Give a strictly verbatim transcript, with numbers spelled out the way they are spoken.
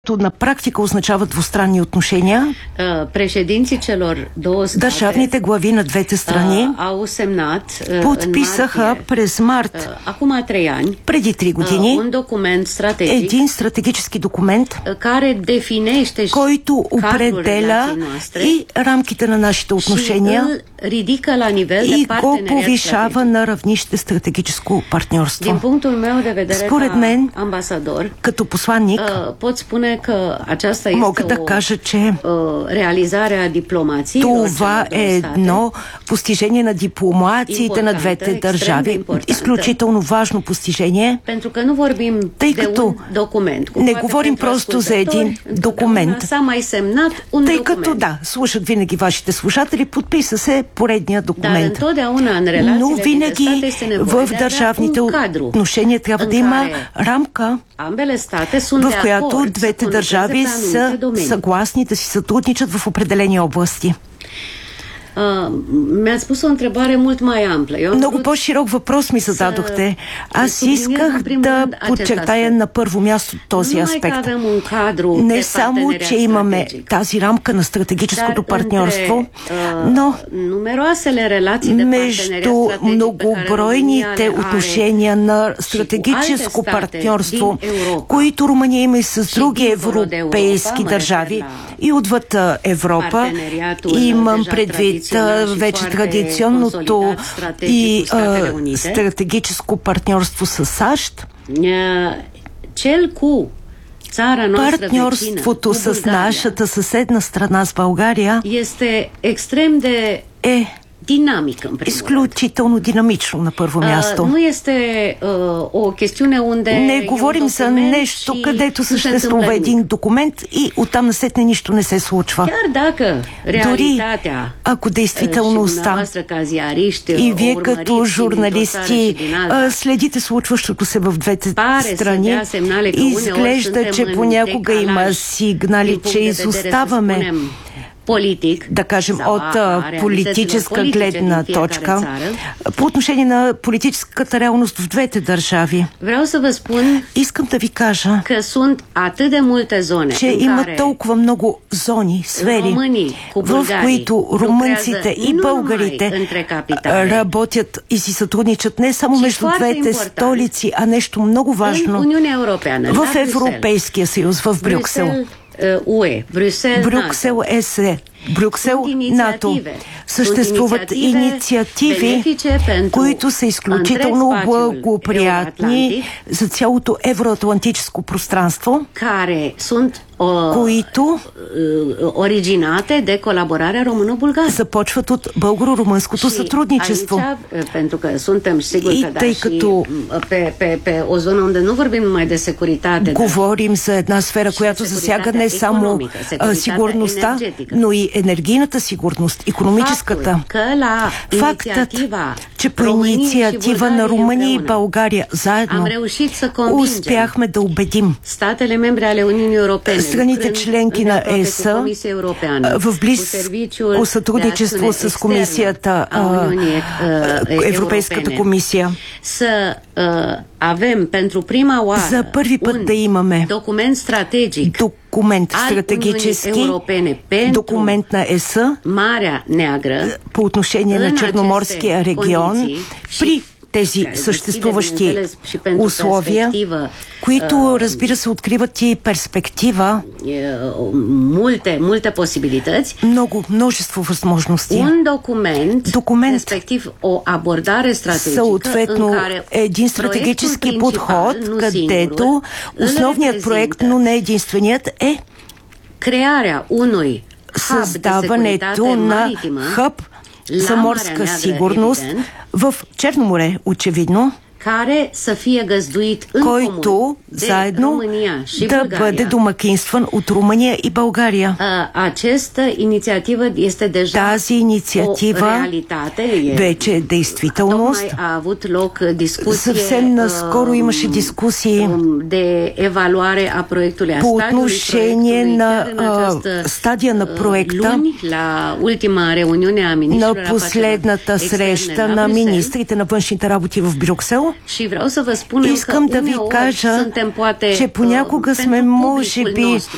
на практика означава двустранни отношения. Държавните глави на двете страни подписаха през март преди три години един стратегически документ, който определя и рамките на нашите отношения и го повишава на равнище стратегическо партньорство. Според мен, като посланник, мога да кажа, че това е едно постижение на дипломациите на двете държави. Изключително важно постижение, тъй като не говорим просто за един документ, тъй като да, слушат винаги вашите слушатели, подписа се поредния документ. Но винаги в държавните отношения трябва да има рамка, в която двете държави са съгласни да си сътрудничат в определени области. Mi-ați pus o întrebare mult mai amplă. Много по-широк въпрос ми зададохте. Аз исках да подчертая на първо място този аспект. Не само, че имаме тази рамка на стратегическото партньорство, но между многобройните отношения на стратегическо партньорство, които Румъния има и с други европейски държави и отвъд Европа, имам предвид вече традиционното и а, стратегическо партньорство с САЩ, партньорството с нашата съседна страна, с България, е изключително динамично на първо място. Не говорим за нещо, където съществува един документ и оттам насетне нищо не се случва. Дори ако действителността и вие като журналисти следите случващото се в двете страни, изглежда, че понякога има сигнали, че изоставаме, политик, да кажем, от а, политическа гледна точка по отношение на политическата реалност в двете държави. Искам да ви кажа, че има толкова много зони, сфери, в които румънците и българите работят и си сътрудничат не само между двете столици, а нещо много важно в Европейския съюз, в Брюксел. Брюксел ЕСЕ, Брюксел НАТО. Съществуват инициативи, които са изключително благоприятни за цялото евроатлантическо пространство, които започват от българо-румънското сътрудничество. И тъй като говорим за една сфера, която засяга не само сигурността, но и енергийната сигурност, икономическата. Фактът, че по инициатива на Румъния и България заедно успяхме да убедим страните членки на ЕС в близко сътрудничество с комисията, Европейската комисия, за първи път да имаме документ стратегически, документ на ЕС по отношение на Черноморския регион при тези съществуващи условия, които, разбира се, откриват и перспектива, много, множество възможности. Документ, съответно, е един стратегически подход, където основният проект, но не единственият, е създаването на хъб за морска сигурност в Черно море, очевидно, който заедно да бъде домакинстван от Румъния и България. Тази инициатива вече е действителност. Съвсем наскоро имаше дискусии по отношение на а, стадия на проекта на последната среща на министрите на външните работи в Брюксел. Искам да ви кажа, че понякога сме, може би,